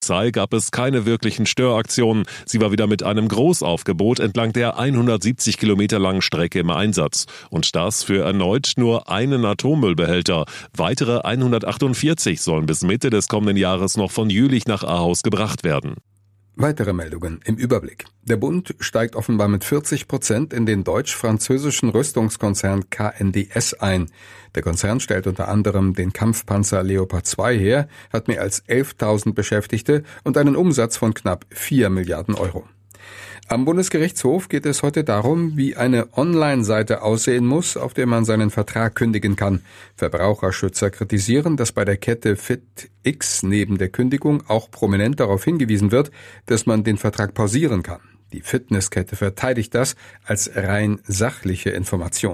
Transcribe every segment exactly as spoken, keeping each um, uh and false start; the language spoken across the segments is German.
Polizei gab es keine wirklichen Störaktionen. Sie war wieder mit einem Großaufgebot entlang der hundertsiebzig Kilometer langen Strecke im Einsatz. Und das für erneut nur einen Atommüllbehälter. Weitere hundertachtundvierzig sollen bis Mitte des kommenden Jahres noch von Jülich nach Ahaus gebracht werden. Weitere Meldungen im Überblick. Der Bund steigt offenbar mit vierzig Prozent in den deutsch-französischen Rüstungskonzern K N D S ein. Der Konzern stellt unter anderem den Kampfpanzer Leopard zwei her, hat mehr als elftausend Beschäftigte und einen Umsatz von knapp vier Milliarden Euro. Am Bundesgerichtshof geht es heute darum, wie eine Online-Seite aussehen muss, auf der man seinen Vertrag kündigen kann. Verbraucherschützer kritisieren, dass bei der Kette FitX neben der Kündigung auch prominent darauf hingewiesen wird, dass man den Vertrag pausieren kann. Die Fitnesskette verteidigt das als rein sachliche Information.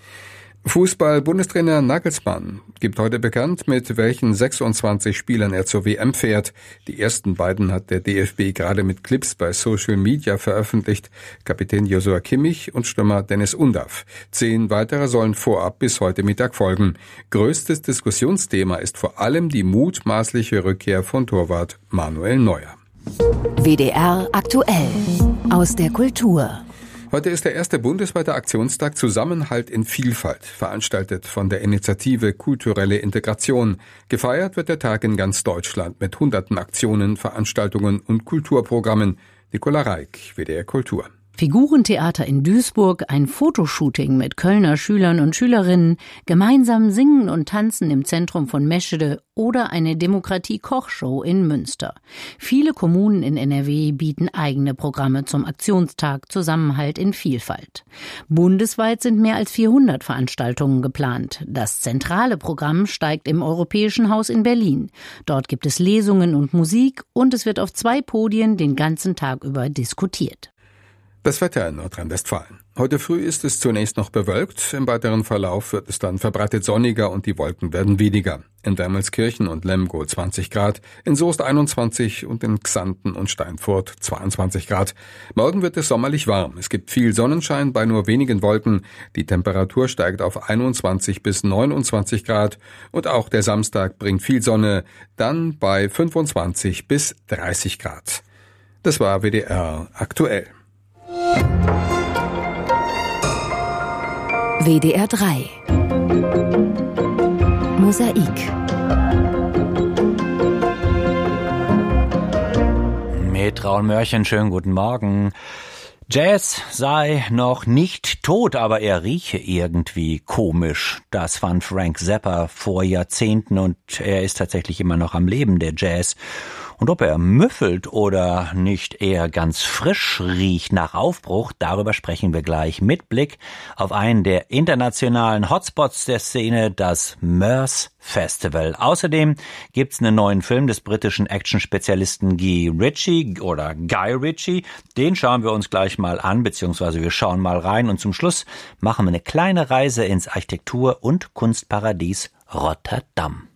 Fußball-Bundestrainer Nagelsmann gibt heute bekannt, mit welchen sechsundzwanzig Spielern er zur W M fährt. Die ersten beiden hat der D F B gerade mit Clips bei Social Media veröffentlicht. Kapitän Joshua Kimmich und Stürmer Dennis Undav. Zehn weitere sollen vorab bis heute Mittag folgen. Größtes Diskussionsthema ist vor allem die mutmaßliche Rückkehr von Torwart Manuel Neuer. W D R aktuell aus der Kultur. Heute ist der erste bundesweite Aktionstag Zusammenhalt in Vielfalt, veranstaltet von der Initiative Kulturelle Integration. Gefeiert wird der Tag in ganz Deutschland mit hunderten Aktionen, Veranstaltungen und Kulturprogrammen. Nicola Reik, W D R Kultur. Figurentheater in Duisburg, ein Fotoshooting mit Kölner Schülern und Schülerinnen, gemeinsam singen und tanzen im Zentrum von Meschede oder eine Demokratie-Kochshow in Münster. Viele Kommunen in N R W bieten eigene Programme zum Aktionstag Zusammenhalt in Vielfalt. Bundesweit sind mehr als vierhundert Veranstaltungen geplant. Das zentrale Programm steigt im Europäischen Haus in Berlin. Dort gibt es Lesungen und Musik und es wird auf zwei Podien den ganzen Tag über diskutiert. Das Wetter in Nordrhein-Westfalen. Heute früh ist es zunächst noch bewölkt, im weiteren Verlauf wird es dann verbreitet sonniger und die Wolken werden weniger. In Wermelskirchen und Lemgo zwanzig Grad, in Soest einundzwanzig und in Xanten und Steinfurt zweiundzwanzig Grad. Morgen wird es sommerlich warm, es gibt viel Sonnenschein bei nur wenigen Wolken. Die Temperatur steigt auf einundzwanzig bis neunundzwanzig Grad und auch der Samstag bringt viel Sonne, dann bei fünfundzwanzig bis dreißig Grad. Das war W D R aktuell. W D R drei Mosaik. Mit Raul Mörchen, schönen guten Morgen. Jazz sei noch nicht tot, aber er rieche irgendwie komisch. Das fand Frank Zappa vor Jahrzehnten und er ist tatsächlich immer noch am Leben, der Jazz. Und ob er müffelt oder nicht eher ganz frisch riecht nach Aufbruch, darüber sprechen wir gleich mit Blick auf einen der internationalen Hotspots der Szene, das Murs Festival. Außerdem gibt's einen neuen Film des britischen Action-Spezialisten Guy Ritchie oder Guy Ritchie. Den schauen wir uns gleich mal an, beziehungsweise wir schauen mal rein. Und zum Schluss machen wir eine kleine Reise ins Architektur- und Kunstparadies Rotterdam.